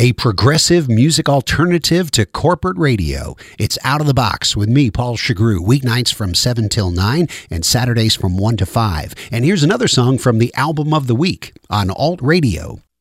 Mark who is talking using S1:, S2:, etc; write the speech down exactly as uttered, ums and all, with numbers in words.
S1: a progressive music alternative to corporate radio. It's Out of the Box with me, Paul Chagru, weeknights from seven till nine and Saturdays from one to five. And here's another song from the album of the week on Alt Radio.